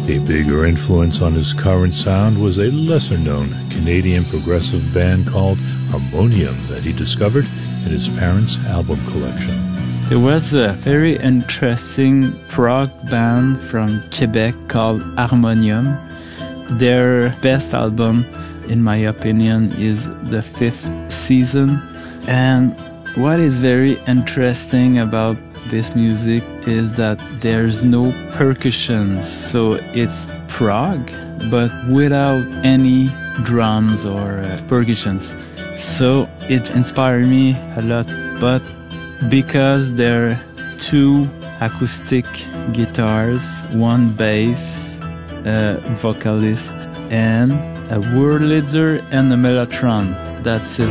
A bigger influence on his current sound was a lesser-known Canadian progressive band called Harmonium that he discovered in his parents' album collection. There was a very interesting prog band from Quebec called Harmonium. Their best album, in my opinion, is The Fifth Season. And what is very interesting about this music is that there's no percussions, so it's prog, but without any drums or percussions. So it inspired me a lot, but because there are two acoustic guitars, one bass, a vocalist, and a Wurlitzer and a Mellotron. That's it.